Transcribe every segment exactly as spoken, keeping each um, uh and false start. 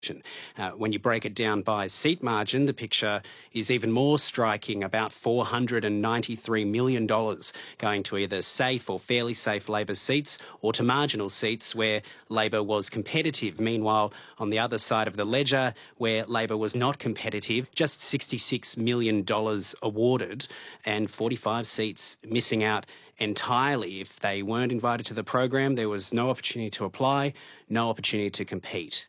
election. Uh, when you break it down by seat margin, the picture is even more striking, about four hundred ninety-three million dollars going to either safe or fairly safe Labor seats or to marginal seats where Labor was competitive. Meanwhile, on the other side of the ledger, where Labor was not competitive, just sixty-six million dollars awarded and forty-five seats missing out entirely. If they weren't invited to the program, there was no opportunity to apply, no opportunity to compete.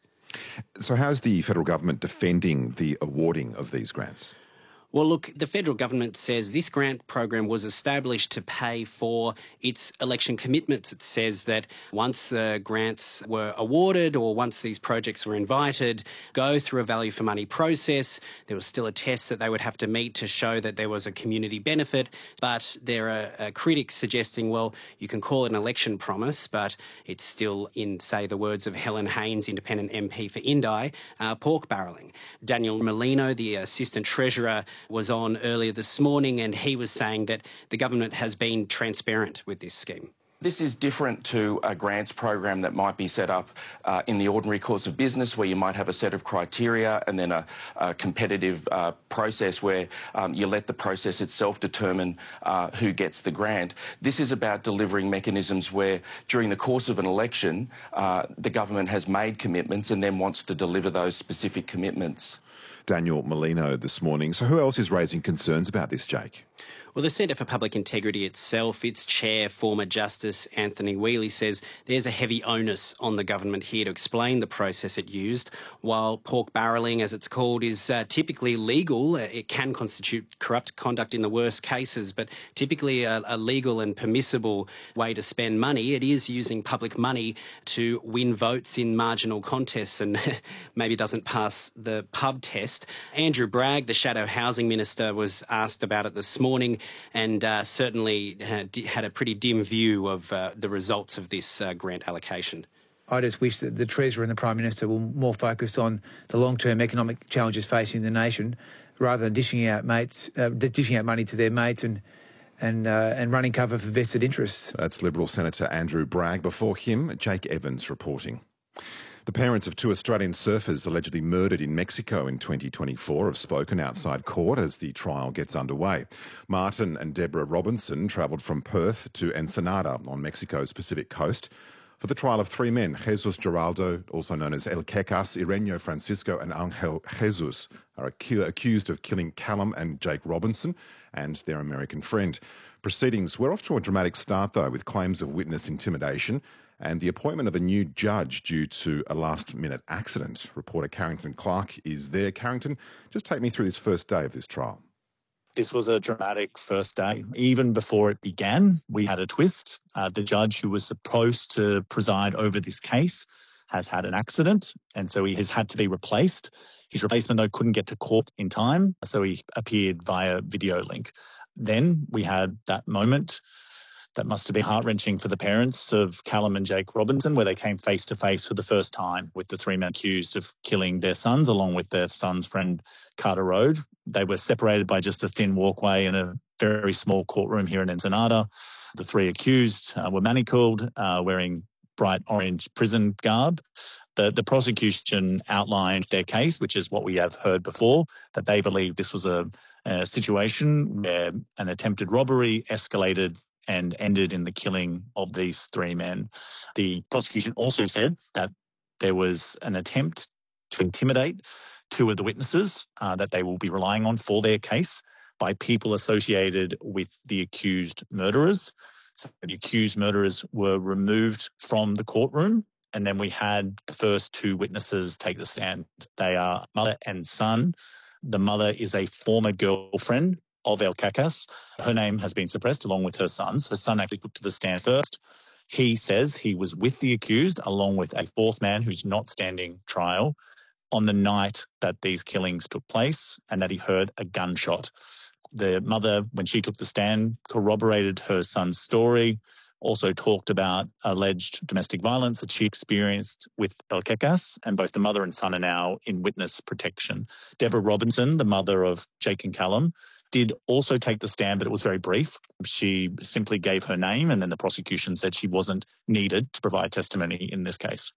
So how's the federal government defending the awarding of these grants? Well, look, the federal government says this grant program was established to pay for its election commitments. It says that once uh, grants were awarded or once these projects were invited, go through a value for money process. There was still a test that they would have to meet to show that there was a community benefit. But there are uh, critics suggesting, well, you can call it an election promise, but it's still, in, say, the words of Helen Haynes, independent M P for Indi, uh, pork barrelling. Daniel Molino, the Assistant Treasurer, was on earlier this morning, and he was saying that the government has been transparent with this scheme. This is different to a grants program that might be set up uh, in the ordinary course of business, where you might have a set of criteria and then a, a competitive uh, process where um, you let the process itself determine uh, who gets the grant. This is about delivering mechanisms where, during the course of an election, uh, the government has made commitments and then wants to deliver those specific commitments. Daniel Molino this morning. So who else is raising concerns about this, Jake? Well, the Centre for Public Integrity itself, its chair, former Justice Anthony Whealy, says there's a heavy onus on the government here to explain the process it used. While pork barrelling, as it's called, is uh, typically legal, it can constitute corrupt conduct in the worst cases, but typically a, a legal and permissible way to spend money. It is using public money to win votes in marginal contests and maybe doesn't pass the pub test. Andrew Bragg, the Shadow Housing Minister, was asked about it this morning, and uh, certainly had, had a pretty dim view of uh, the results of this uh, grant allocation. I just wish that the Treasurer and the Prime Minister were more focused on the long-term economic challenges facing the nation, rather than dishing out mates, uh, dishing out money to their mates and and uh, and running cover for vested interests. That's Liberal Senator Andrew Bragg. Before him, Jake Evans reporting. The parents of two Australian surfers allegedly murdered in Mexico in twenty twenty-four have spoken outside court as the trial gets underway. Martin and Deborah Robinson travelled from Perth to Ensenada on Mexico's Pacific coast for the trial of three men, Jesus Geraldo, also known as El Quecas, Ireneo Francisco and Angel Jesus, are acu- accused of killing Callum and Jake Robinson and their American friend. Proceedings were off to a dramatic start, though, with claims of witness intimidation and the appointment of a new judge due to a last-minute accident. Reporter Carrington Clark is there. Carrington, just take me through this first day of this trial. This was a dramatic first day. Even before it began, we had a twist. Uh, the judge who was supposed to preside over this case has had an accident, and so he has had to be replaced. His replacement, though, couldn't get to court in time, so he appeared via video link. Then we had that moment that must have been heart-wrenching for the parents of Callum and Jake Robinson, where they came face-to-face for the first time with the three men accused of killing their sons, along with their son's friend, Carter Road. They were separated by just a thin walkway in a very small courtroom here in Ensenada. The three accused uh, were manacled, uh, wearing bright orange prison garb. The, the prosecution outlined their case, which is what we have heard before, that they believe this was a, a situation where an attempted robbery escalated and ended in the killing of these three men. The prosecution also said that there was an attempt to intimidate two of the witnesses uh, that they will be relying on for their case by people associated with the accused murderers. So the accused murderers were removed from the courtroom, and then we had the first two witnesses take the stand. They are mother and son. The mother is a former girlfriend of El Quecas. Her name has been suppressed along with her son's. Her son actually took to the stand first. He says he was with the accused along with a fourth man who's not standing trial on the night that these killings took place, and that he heard a gunshot. The mother, when she took the stand, corroborated her son's story, also talked about alleged domestic violence that she experienced with El Quecas, and both the mother and son are now in witness protection. Deborah Robinson, the mother of Jake and Callum, did also take the stand, but it was very brief. She simply gave her name, and then the prosecution said she wasn't needed to provide testimony in this case.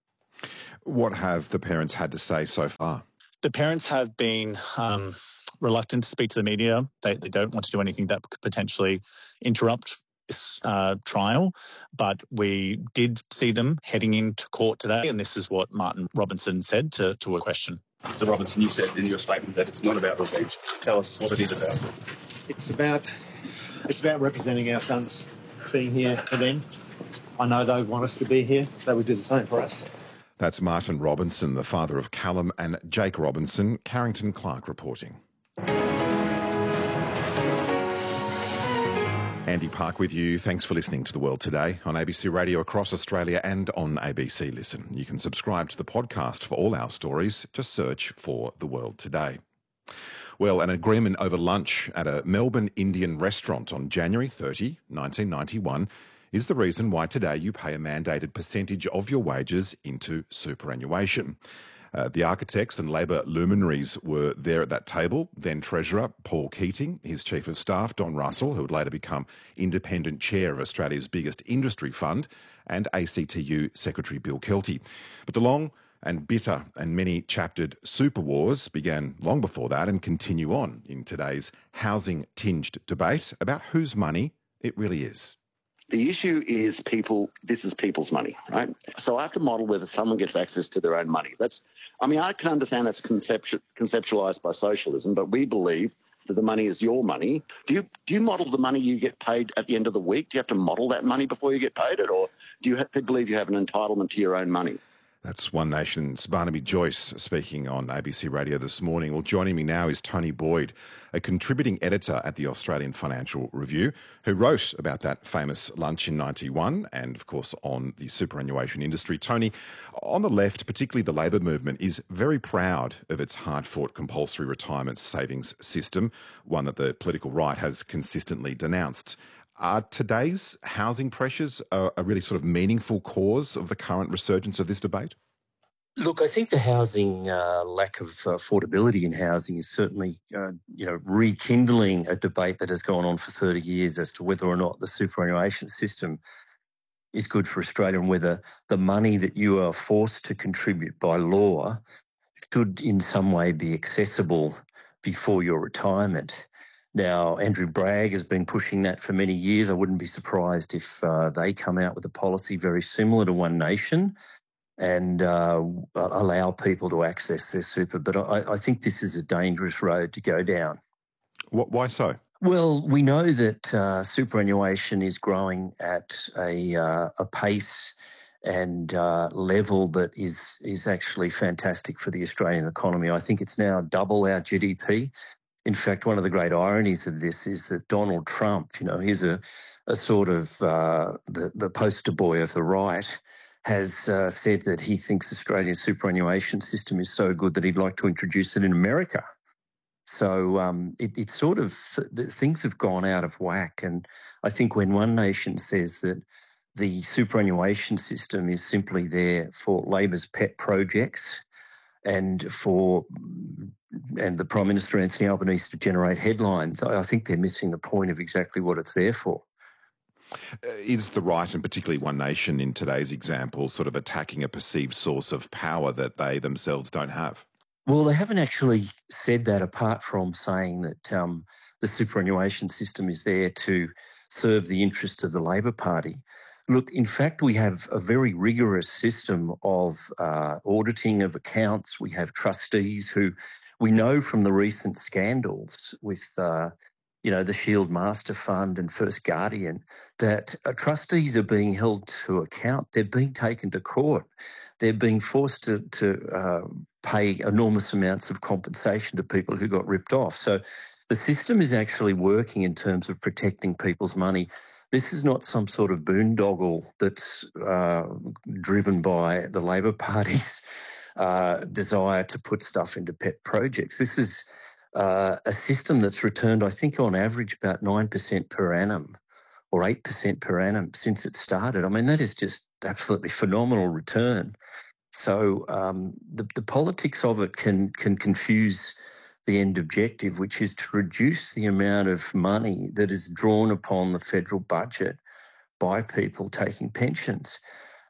What have the parents had to say so far? The parents have been um, reluctant to speak to the media. They, they don't want to do anything that could potentially interrupt this uh, trial, but we did see them heading into court today, and this is what Martin Robinson said to, to a question. Mister Robinson, you said in your statement that it's not about revenge. Tell us what it is about. It's about it's about representing our sons, being here for them. I know they want us to be here. They would do the same for us. That's Martin Robinson, the father of Callum and Jake Robinson. Carrington Clark reporting. Andy Park with you. Thanks for listening to The World Today on A B C Radio across Australia and on A B C Listen. You can subscribe to the podcast for all our stories. Just search for The World Today. Well, an agreement over lunch at a Melbourne Indian restaurant on January thirtieth, nineteen ninety-one is the reason why today you pay a mandated percentage of your wages into superannuation. Uh, the architects and Labor luminaries were there at that table. Then Treasurer Paul Keating, his Chief of Staff Don Russell, who would later become Independent Chair of Australia's biggest industry fund, and A C T U Secretary Bill Kelty. But the long and bitter and many-chaptered super wars began long before that and continue on in today's housing-tinged debate about whose money it really is. The issue is people, this is people's money, right? So I have to model whether someone gets access to their own money. That's, I mean, I can understand that's conceptu- conceptualised by socialism, but we believe that the money is your money. Do you do you model the money you get paid at the end of the week? Do you have to model that money before you get paid it? Or do you have to believe you have an entitlement to your own money? That's One Nation's Barnaby Joyce speaking on A B C Radio this morning. Well, joining me now is Tony Boyd, a contributing editor at the Australian Financial Review, who wrote about that famous lunch in ninety-one and, of course, on the superannuation industry. Tony, on the left, particularly the Labor movement, is very proud of its hard-fought compulsory retirement savings system, one that the political right has consistently denounced. Are today's housing pressures a, a really sort of meaningful cause of the current resurgence of this debate? Look, I think the housing uh, lack of affordability in housing is certainly, uh, you know, rekindling a debate that has gone on for thirty years as to whether or not the superannuation system is good for Australia and whether the money that you are forced to contribute by law should in some way be accessible before your retirement. Now, Andrew Bragg has been pushing that for many years. I wouldn't be surprised if uh, they come out with a policy very similar to One Nation and uh, allow people to access their super. But I, I think this is a dangerous road to go down. What, why so? Well, we know that uh, superannuation is growing at a, uh, a pace and uh, level that is is actually fantastic for the Australian economy. I think it's now double our G D P. In fact, one of the great ironies of this is that Donald Trump, you know, he's a, a sort of uh, the, the poster boy of the right, has uh, said that he thinks Australia's superannuation system is so good that he'd like to introduce it in America. So um, it, it's sort of, things have gone out of whack. And I think when One Nation says that the superannuation system is simply there for Labor's pet projects and for and the Prime Minister, Anthony Albanese, to generate headlines, I think they're missing the point of exactly what it's there for. Is the right, and particularly One Nation in today's example, sort of attacking a perceived source of power that they themselves don't have? Well, they haven't actually said that, apart from saying that um, the superannuation system is there to serve the interests of the Labor Party. Look, in fact, we have a very rigorous system of uh, auditing of accounts. We have trustees who we know from the recent scandals with, uh, you know, the Shield Master Fund and First Guardian, that uh, trustees are being held to account. They're being taken to court. They're being forced to, to uh, pay enormous amounts of compensation to people who got ripped off. So the system is actually working in terms of protecting people's money. This is not some sort of boondoggle that's uh, driven by the Labor Party's uh, desire to put stuff into pet projects. This is uh, a system that's returned, I think, on average about nine percent per annum or eight percent per annum since it started. I mean, that is just absolutely phenomenal return. So um, the, the politics of it can can confuse the end objective, which is to reduce the amount of money that is drawn upon the federal budget by people taking pensions.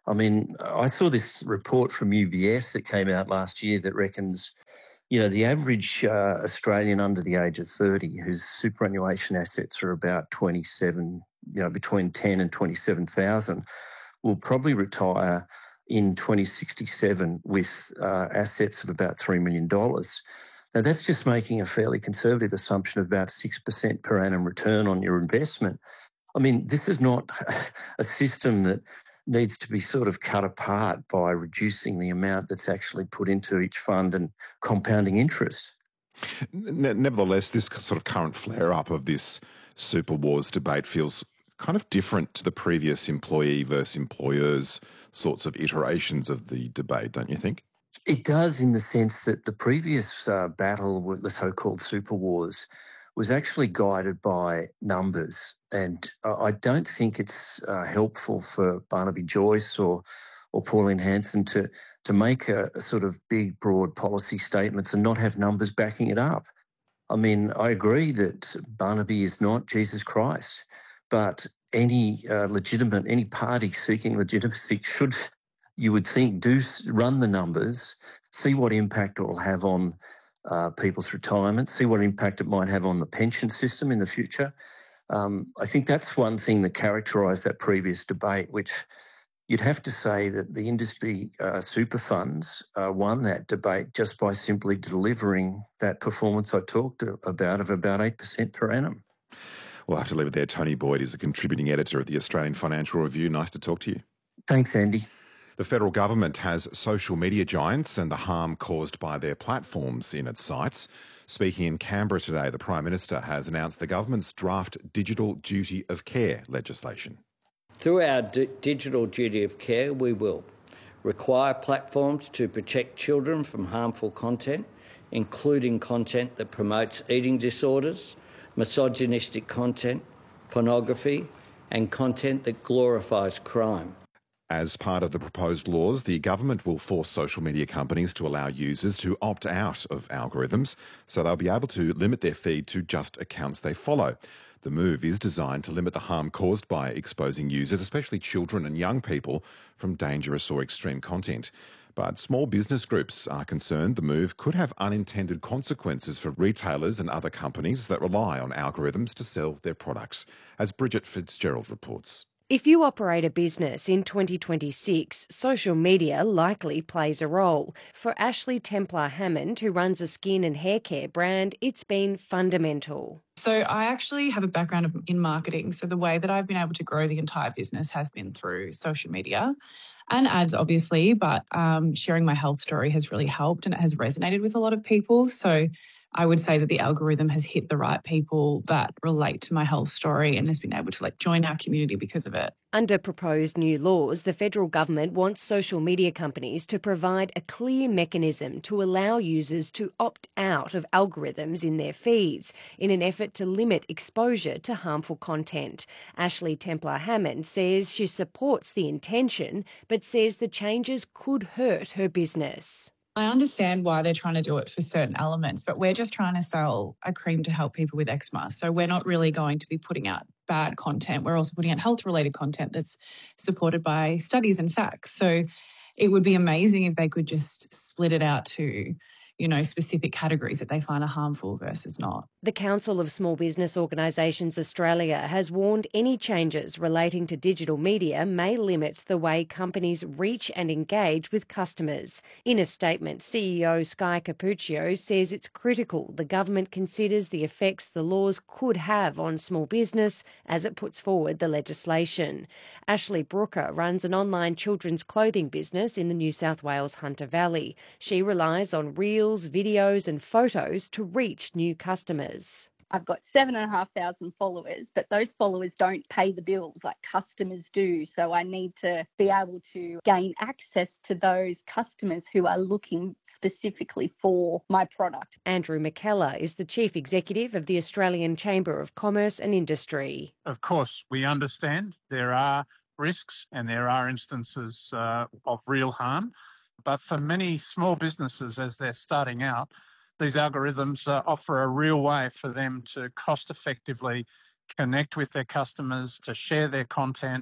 I mean, I saw this report from U B S that came out last year that reckons, you know, the average uh, Australian under the age of thirty whose superannuation assets are about twenty-seven, you know, between ten and twenty-seven thousand will probably retire in twenty sixty-seven with uh, assets of about three million dollars. Now, that's just making a fairly conservative assumption of about six percent per annum return on your investment. I mean, this is not a system that needs to be sort of cut apart by reducing the amount that's actually put into each fund and compounding interest. Nevertheless, this sort of current flare-up of this super wars debate feels kind of different to the previous employee versus employers sorts of iterations of the debate, don't you think? It does, in the sense that the previous uh, battle with the so-called super wars was actually guided by numbers. And I don't think it's uh, helpful for Barnaby Joyce or or Pauline Hanson to, to make a, a sort of big, broad policy statements and not have numbers backing it up. I mean, I agree that Barnaby is not Jesus Christ, but any uh, legitimate, any party seeking legitimacy should, you would think, do run the numbers, see what impact it will have on Uh, people's retirement, see what impact it might have on the pension system in the future. Um, I think that's one thing that characterised that previous debate, which you'd have to say that the industry uh, super funds uh, won that debate just by simply delivering that performance I talked about of about eight percent per annum. We'll have to leave it there. Tony Boyd is a contributing editor at the Australian Financial Review. Nice to talk to you. Thanks, Andy. The federal government has social media giants and the harm caused by their platforms in its sights. Speaking in Canberra today, the Prime Minister has announced the government's draft Digital Duty of Care legislation. Through our d- Digital Duty of Care, we will require platforms to protect children from harmful content, including content that promotes eating disorders, misogynistic content, pornography, and content that glorifies crime. As part of the proposed laws, the government will force social media companies to allow users to opt out of algorithms, so they'll be able to limit their feed to just accounts they follow. The move is designed to limit the harm caused by exposing users, especially children and young people, from dangerous or extreme content. But small business groups are concerned the move could have unintended consequences for retailers and other companies that rely on algorithms to sell their products, as Bridget Fitzgerald reports. If you operate a business in twenty twenty-six, social media likely plays a role. For Ashley Templar Hammond, who runs a skin and hair care brand, it's been fundamental. So I actually have a background in marketing. So the way that I've been able to grow the entire business has been through social media and ads, obviously, but um, sharing my health story has really helped and it has resonated with a lot of people. So I would say that the algorithm has hit the right people that relate to my health story and has been able to like join our community because of it. Under proposed new laws, the federal government wants social media companies to provide a clear mechanism to allow users to opt out of algorithms in their feeds in an effort to limit exposure to harmful content. Ashley Templar Hammond says she supports the intention, but says the changes could hurt her business. I understand why they're trying to do it for certain elements, but we're just trying to sell a cream to help people with eczema. So we're not really going to be putting out bad content. We're also putting out health-related content that's supported by studies and facts. So it would be amazing if they could just split it out to, you know, specific categories that they find are harmful versus not. The Council of Small Business Organisations Australia has warned any changes relating to digital media may limit the way companies reach and engage with customers. In a statement, C E O Sky Capuccio says it's critical the government considers the effects the laws could have on small business as it puts forward the legislation. Ashley Brooker runs an online children's clothing business in the New South Wales Hunter Valley. She relies on reels, videos and photos to reach new customers. I've got seven and a half thousand followers, but those followers don't pay the bills like customers do. So I need to be able to gain access to those customers who are looking specifically for my product. Andrew McKellar is the Chief Executive of the Australian Chamber of Commerce and Industry. Of course, we understand there are risks and there are instances uh, of real harm. But for many small businesses, as they're starting out, these algorithms uh, offer a real way for them to cost effectively connect with their customers, to share their content,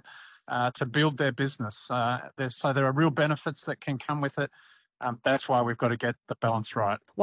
uh, to build their business. Uh, so there are real benefits that can come with it. Um, that's why we've got to get the balance right.